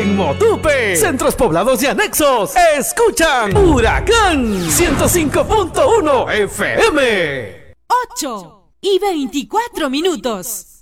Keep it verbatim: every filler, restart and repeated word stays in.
En Motupe, centros poblados y anexos, escuchan Huracán ciento cinco punto uno F M. ocho y veinticuatro minutos.